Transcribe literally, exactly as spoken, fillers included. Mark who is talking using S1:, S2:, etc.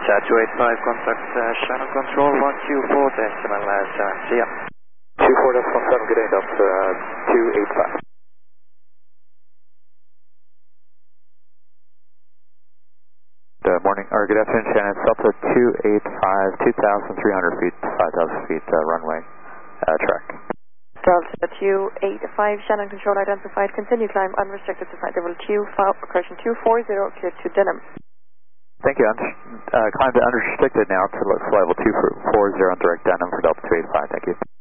S1: Delta two eight five, contact uh, Shannon Control one two four decimal uh, seven, see ya.
S2: two four decimal seven, good day, Delta uh, two eight five.
S3: Good morning, or good afternoon, Shannon. It's Delta two eight five, two thousand three hundred feet, five thousand feet uh, runway uh, track.
S4: Delta two eight five, Shannon Control identified. Continue climb unrestricted to flight level two, correction two four zero, clear to Denham.
S3: Thank you. Uh, climb to unrestricted now to level two four zero, direct Denham for Delta two eight five. Thank you.